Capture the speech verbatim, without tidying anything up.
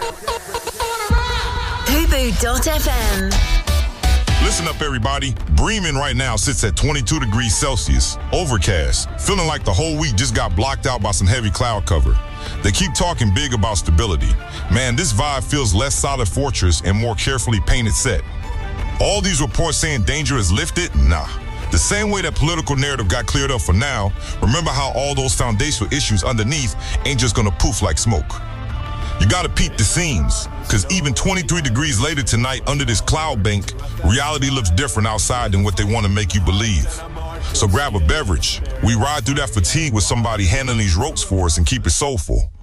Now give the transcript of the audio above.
Fubu dot F M. Listen up, everybody. Bremen right now sits at twenty-two degrees Celsius, overcast, feeling like the whole week just got blocked out by some heavy cloud cover. They keep talking big about stability. Man, this vibe feels less solid fortress and more carefully painted set. All these reports saying danger is lifted? Nah. The same way that political narrative got cleared up for now, remember how all those foundational issues underneath ain't just gonna poof like smoke. You gotta peep the seams, because even twenty-three degrees later tonight under this cloud bank, reality looks different outside than what they want to make you believe. So grab a beverage. We ride through that fatigue with somebody handling these ropes for us and keep it soulful.